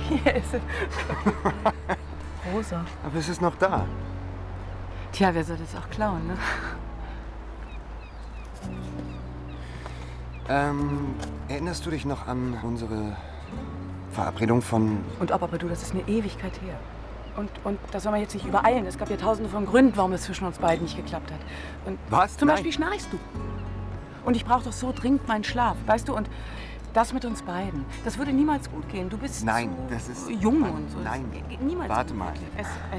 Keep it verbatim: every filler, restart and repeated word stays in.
Hier ist es. Rosa. Aber es ist noch da. Tja, wer soll das auch klauen, ne? Ähm, erinnerst du dich noch an unsere Verabredung von... Und ob aber du, das ist eine Ewigkeit her. Und, und das soll man jetzt nicht übereilen. Es gab ja tausende von Gründen, warum es zwischen uns beiden nicht geklappt hat. Und Was? Zum Nein. Beispiel schnarchst du. Und ich brauche doch so dringend meinen Schlaf, weißt du? Und das mit uns beiden, das würde niemals gut gehen. Du bist Nein, so das ist... jung und so. Nein, Das geht niemals warte gut. mal. Es,